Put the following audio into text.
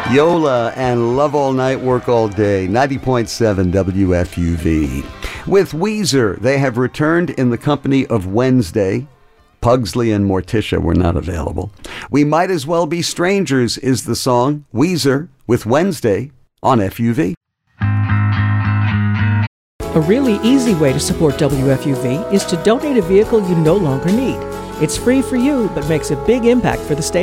Yola and Love All Night, Work All Day, 90.7 WFUV. With Weezer, they have returned in the company of Wednesday. Pugsley and Morticia were not available. We Might As Well Be Strangers is the song. Weezer with Wednesday on FUV. A really easy way to support WFUV is to donate a vehicle you no longer need. It's free for you, but makes a big impact for the station.